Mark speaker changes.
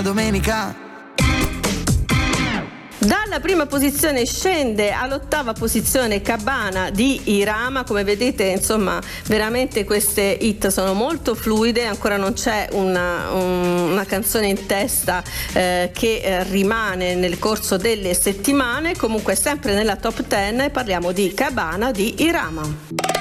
Speaker 1: domenica.
Speaker 2: Dalla prima posizione scende all'ottava posizione Cabana di Irama. Come vedete, insomma, veramente queste hit sono molto fluide, ancora non c'è una canzone in testa che rimane nel corso delle settimane. Comunque sempre nella top 10 parliamo di Cabana di Irama.